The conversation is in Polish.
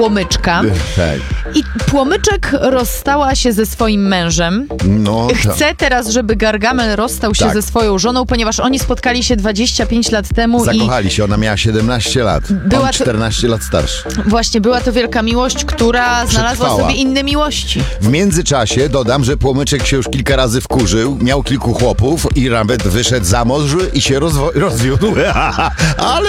Płomyczka. Tak. I Płomyczek rozstała się ze swoim mężem. No, Chce teraz, żeby Gargamel rozstał się Tak. ze swoją żoną, ponieważ oni spotkali się 25 lat temu zakochali się, ona miała 17 lat, Była on to- 14 lat starszy. i właśnie była to wielka miłość, która znalazła Przetrwała. sobie inne miłości. W międzyczasie dodam, że Płomyczek się już kilka razy wkurzył, miał kilku chłopów i nawet wyszedł za mąż i się rozwiódł. Ale